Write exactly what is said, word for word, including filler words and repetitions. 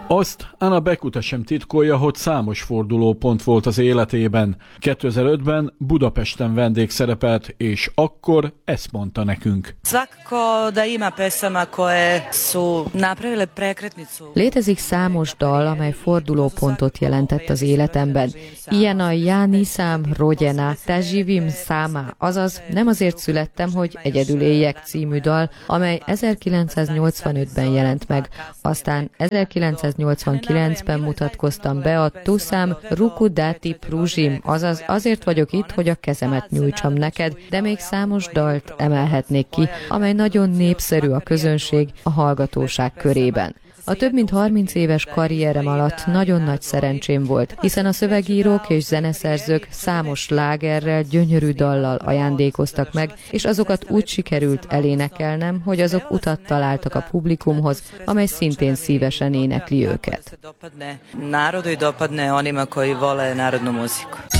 Azt Anna Bekuta sem titkolja, hogy számos fordulópont volt az életében. kétezer-ötben Budapesten vendégszerepelt, és akkor ezt mondta nekünk. Létezik számos dal, amely fordulópontot jelentett az életemben. Ilyen a Ja nisam rodjena, te živim sama, azaz nem azért születtem, hogy egyedül éljek című dal, amely ezerkilencszáznyolcvanötben jelent meg. Aztán ezerkilencszáznyolcvankilencben mutatkoztam be a Tu sam ruku dati pružim, azaz azért vagyok itt, hogy a kezemet nyújtsam neked, de még számos dalt emelhetnék ki, amely nagyon népszerű a közönség, a hallgatóság körében. A több mint harminc éves karrierem alatt nagyon nagy szerencsém volt, hiszen a szövegírók és zeneszerzők számos slágerrel, gyönyörű dallal ajándékoztak meg, és azokat úgy sikerült elénekelnem, hogy azok utat találtak a publikumhoz, amely szintén szívesen énekli őket.